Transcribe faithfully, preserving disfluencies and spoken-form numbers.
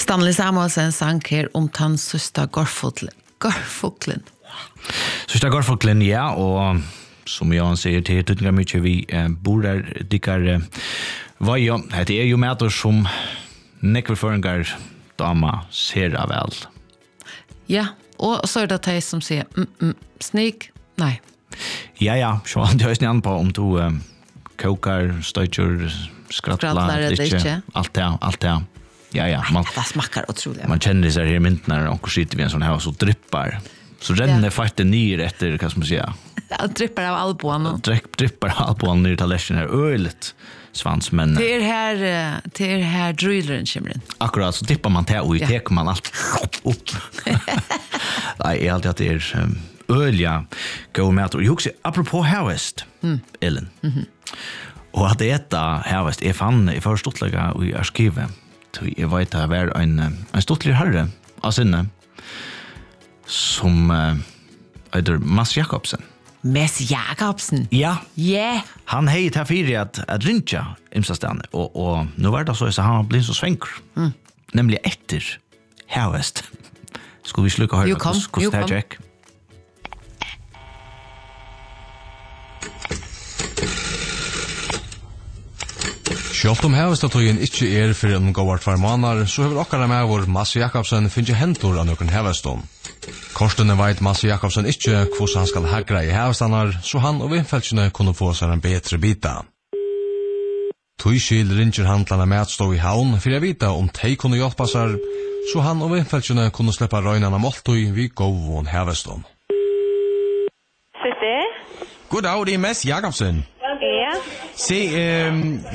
Stanley Samuelsen sang her om den sista garfuglen. Garfuglen. Sista garfuglen, ja, og som jag säger till tycker mycket vi eh, bor där dickar eh, vad jag det är ju mäter som nekverføringar dama ser av väl. Ja, och så är det det som säger mm, mm, sneak. Nej. Ja ja, så han jag är på om du eh, kokar, stöjer, skrattlar lite. Allt det, allt det. Ja ja, man det smakar otroligt. Man känner sig här mynt när och sitter vi en sån här så drippar. Så renner ja. Faktiskt ner efter vad ska man säga. Jag drippar av albuen. Dripp drippar av albuen ner till läschen här öligt svans men det är här det är här drilleren kommer in. Akkurat så dippar man till och i tek man allt upp. Nej, jag alltid att det är ölja gå med och också apropå Harvest. Mm. Ellen. Mhm. Och att äta Harvest är fan i förståttliga i arkivet. Jag vet att det var en en stortlig herre av sinne som heter Mads Jakobsen. Mads Jakobsen? Ja. Ja. Yeah. Han hei til fyrir at, at rinja imsastane, og, og nu var det så at han har blivit så svenker. Mm. Nemlig etter Harvest. Skulle vi slukke høyre hvordan det er Jack? Sjølt om Harvest-tøyen ikke er for en gåvart hver måneder, så har vi okkara med vår Mads Jakobsen finnes hentor av noen Harvest-tøyen. Korstene veit Mads Jakobsen ikke hvordan han skal hagra i Harvestanar, så han og vindfeltsene kunne få seg en bedre bita. Tøyskil ringer handlerne med at stå i havn for jeg vita om de kunne hjelpe seg, så han og vindfeltsene kunne slippe røynene måltøy vid gåvån Harveston. Sitte? God dag, det er Mads Jakobsen. Ja. Se, um,